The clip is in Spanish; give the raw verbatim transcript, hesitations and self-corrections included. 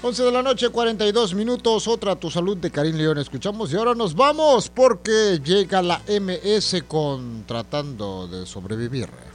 once de la noche, cuarenta y dos minutos. Otra Tu Salud de Karim León escuchamos. Y ahora nos vamos porque llega la M S con Tratando de Sobrevivir.